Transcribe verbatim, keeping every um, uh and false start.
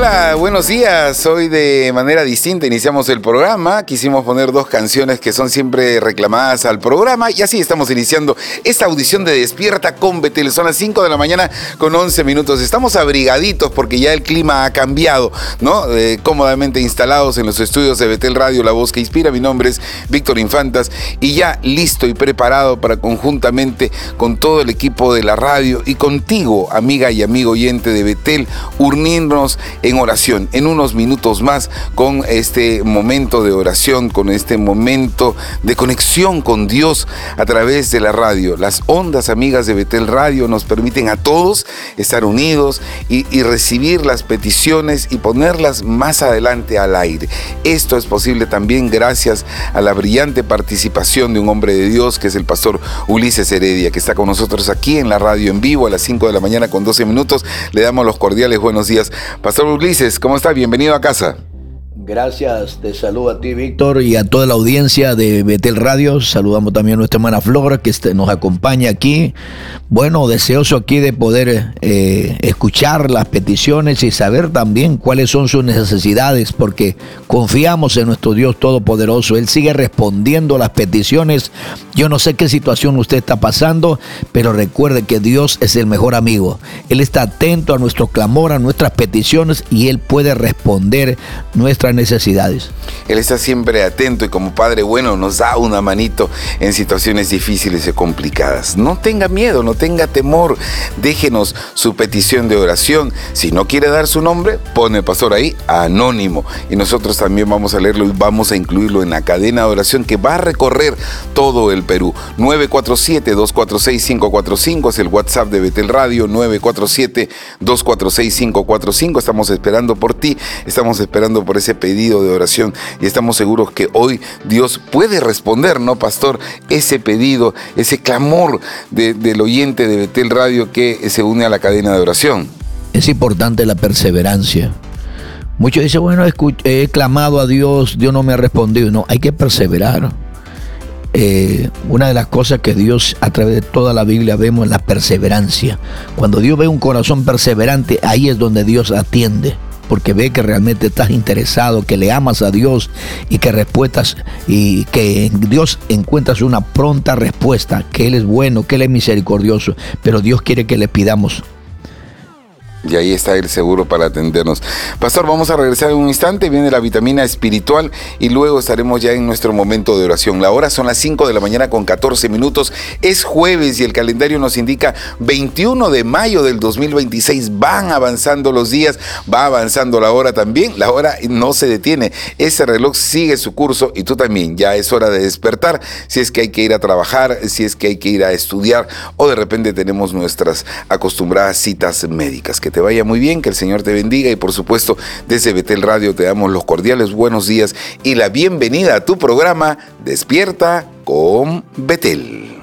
Hola, buenos días. Hoy de manera distinta iniciamos el programa. Quisimos poner dos canciones que son siempre reclamadas al programa y así estamos iniciando esta audición de Despierta con Betel. Son las cinco de la mañana con once minutos. Estamos abrigaditos porque ya el clima ha cambiado, ¿no? Eh, cómodamente instalados en los estudios de Betel Radio, la voz que inspira. Mi nombre es Víctor Infantas y ya listo y preparado para conjuntamente con todo el equipo de la radio y contigo, amiga y amigo oyente de Betel, unirnos en oración, en unos minutos más, con este momento de oración, con este momento de conexión con Dios a través de la radio. Las ondas amigas de Betel Radio nos permiten a todos estar unidos y, y recibir las peticiones y ponerlas más adelante al aire. Esto es posible también gracias a la brillante participación de un hombre de Dios que es el pastor Ulises Heredia, que está con nosotros aquí en la radio en vivo a las cinco de la mañana con doce minutos. Le damos los cordiales buenos días. Pastor Ulises, ¿cómo está? Bienvenido a casa. Gracias, te saludo a ti, Víctor, y a toda la audiencia de Betel Radio. Saludamos también a nuestra hermana Flora, que nos acompaña aquí. Bueno, deseoso aquí de poder eh, escuchar las peticiones y saber también cuáles son sus necesidades, porque confiamos en nuestro Dios Todopoderoso. Él sigue respondiendo las peticiones. Yo no sé qué situación usted está pasando, pero recuerde que Dios es el mejor amigo. Él está atento a nuestro clamor, a nuestras peticiones, y Él puede responder nuestras necesidades. Él está siempre atento y como Padre bueno nos da una manito en situaciones difíciles y complicadas. No tenga miedo, no tenga temor. Déjenos su petición de oración. Si no quiere dar su nombre, pone el pastor ahí, anónimo. Y nosotros también vamos a leerlo y vamos a incluirlo en la cadena de oración que va a recorrer todo el Perú. nueve cuatro siete, dos cuatro seis, cinco cuatro cinco es el WhatsApp de Betel Radio. nueve cuatro siete, dos cuatro seis, cinco cuatro cinco. Estamos esperando por ti, estamos esperando por ese pedido de oración y estamos seguros que hoy Dios puede responder, ¿no, pastor? Ese pedido, ese clamor de, del oyente de Betel Radio que se une a la cadena de oración. Es importante la perseverancia. Muchos dicen, bueno, he clamado a Dios, Dios no me ha respondido. No, hay que perseverar. Eh, una de las cosas que Dios a través de toda la Biblia vemos es la perseverancia. Cuando Dios ve un corazón perseverante, ahí es donde Dios atiende, porque ve que realmente estás interesado, que le amas a Dios y que respuestas y que en Dios encuentras una pronta respuesta, que Él es bueno, que Él es misericordioso, pero Dios quiere que le pidamos. Y ahí está Él seguro para atendernos. Pastor, vamos a regresar en un instante, viene la vitamina espiritual y luego estaremos ya en nuestro momento de oración. La hora son las cinco de la mañana con catorce minutos, es jueves y el calendario nos indica veintiuno de mayo del dos mil veintiséis. Van avanzando los días, va avanzando la hora también, la hora no se detiene, ese reloj sigue su curso y tú también. Ya es hora de despertar, si es que hay que ir a trabajar, si es que hay que ir a estudiar o de repente tenemos nuestras acostumbradas citas médicas. Que te vaya muy bien, que el Señor te bendiga y por supuesto desde Betel Radio te damos los cordiales buenos días y la bienvenida a tu programa Despierta con Betel.